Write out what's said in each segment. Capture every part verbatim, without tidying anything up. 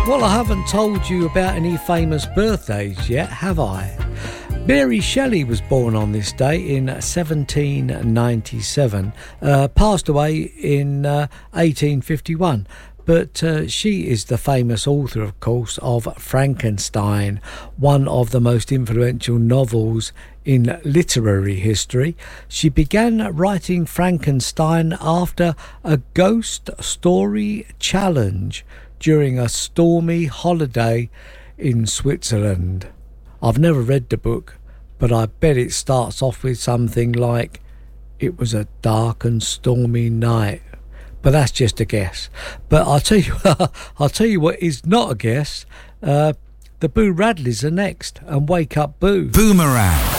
Well, I haven't told you about any famous birthdays yet, have I? Mary Shelley was born on this day in seventeen ninety-seven, uh, passed away in uh, eighteen fifty-one. But uh, she is the famous author, of course, of Frankenstein, one of the most influential novels in literary history. She began writing Frankenstein after a ghost story challenge during a stormy holiday in Switzerland. I've never read the book, but I bet it starts off with something like, "It was a dark and stormy night." But that's just a guess. But I'll tell you, I'll tell you what is not a guess. Uh, the Boo Radleys are next, and Wake Up Boo. Boomerang.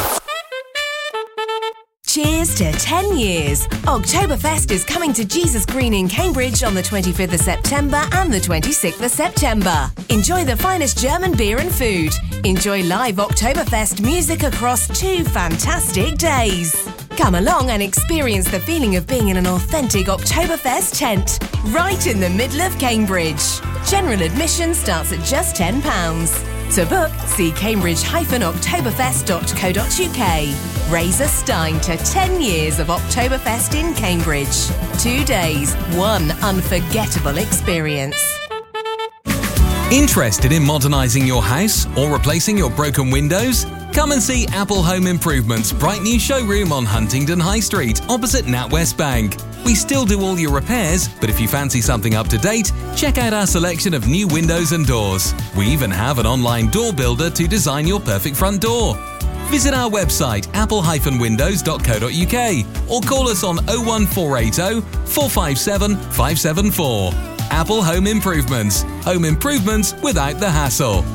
Cheers to ten years. Oktoberfest is coming to Jesus Green in Cambridge on the twenty-fifth of September and the twenty-sixth of September. Enjoy the finest German beer and food. Enjoy live Oktoberfest music across two fantastic days. Come along and experience the feeling of being in an authentic Oktoberfest tent, right in the middle of Cambridge. General admission starts at just ten pounds. To book, see cambridge dash oktoberfest dot co dot uk. Raise a stein to ten years of Oktoberfest in Cambridge. Two days, one unforgettable experience. Interested in modernising your house or replacing your broken windows? Come and see Apple Home Improvement's bright new showroom on Huntingdon High Street, opposite NatWest Bank. We still do all your repairs, but if you fancy something up to date, check out our selection of new windows and doors. We even have an online door builder to design your perfect front door. Visit our website apple dash windows dot co dot uk or call us on oh one four eight oh, four five seven, five seven four. Apple Home Improvements. Home improvements without the hassle.